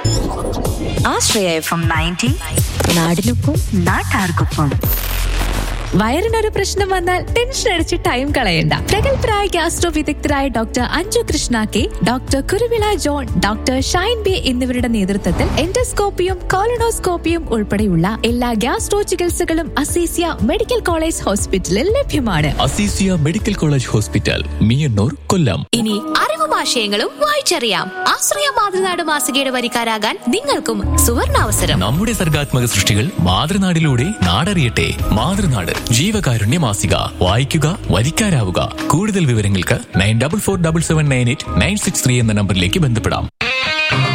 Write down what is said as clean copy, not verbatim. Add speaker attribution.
Speaker 1: ആശ്രയ FM 90 നാടിനൊപ്പം നാട്ടാർക്കൊപ്പം.
Speaker 2: വയറിനൊരു പ്രശ്നം വന്നാൽ ടെൻഷൻ അടിച്ച് ടൈം കളയണ്ട. പ്രഗത്ഭരായ ഗ്യാസ്ട്രോ വിദഗ്ധരായ doctor Anju Krishna K, doctor Kuruvila John, doctor Shine B എന്നിവരുടെ നേതൃത്വത്തിൽ എൻഡോസ്കോപ്പിയും കോളനോസ്കോപ്പിയും ഉൾപ്പെടെയുള്ള എല്ലാ ഗ്യാസ്ട്രോ ചികിത്സകളും അസീസിയ മെഡിക്കൽ കോളേജ് ഹോസ്പിറ്റലിൽ ലഭ്യമാണ്.
Speaker 3: Azeezia medical college hospital, Meeyannoor, കൊല്ലം.
Speaker 2: ഇനി അറിവും ആശയങ്ങളും വായിച്ചറിയാം. ആശ്രയ മാതൃനാട് മാസികയുടെ വരിക്കാരാകാൻ നിങ്ങൾക്കും സുവർണാവസരം.
Speaker 3: നമ്മുടെ സർഗാത്മക സൃഷ്ടികൾ മാതൃനാടിലൂടെ നാടറിയട്ടെ. മാതൃനാട് ജീവകാരുണ്യ മാസിക. വായിക്കുക, വരിക്കാരാവുക. കൂടുതൽ വിവരങ്ങൾക്ക് 9447798963 എന്ന നമ്പറിലേക്ക് ബന്ധപ്പെടാം.